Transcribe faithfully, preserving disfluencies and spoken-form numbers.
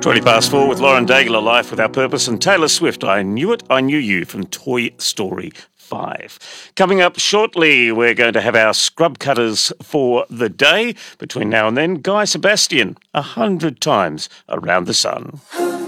twenty past four with Lauren Daigle, Life Without Purpose, and Taylor Swift, I Knew It, I Knew You from Toy Story five. Coming up shortly, we're going to have our scrub cutters for the day. Between now and then, Guy Sebastian, A Hundred Times Around the Sun.